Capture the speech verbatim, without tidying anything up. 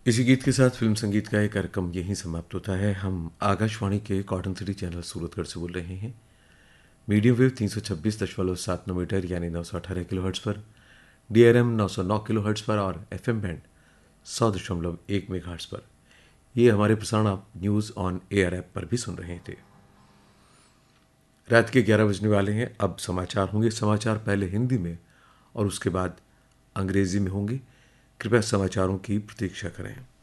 इसी गीत के साथ फिल्म संगीत का ये कार्यक्रम यहीं समाप्त होता है। हम आकाशवाणी के कॉटन सिटी चैनल सूरतगढ़ से बोल रहे हैं। मीडियम वेव तीन सौ छब्बीस दशमलव सात नौ मीटर यानी नौ सौ अठारह किलो हर्ट्स पर, डी आर एम नौ सौ नौ किलो हर्ट्स पर और एफ एम बैंड सौ दशमलव एक मेगा हर्ट्स पर। ये हमारे प्रसारण आप न्यूज़ ऑन एयर ऐप पर भी सुन रहे थे। रात के ग्यारह बजने वाले हैं। अब समाचार होंगे। समाचार पहले हिंदी में और उसके बाद अंग्रेजी में होंगे। कृपया समाचारों की प्रतीक्षा करें।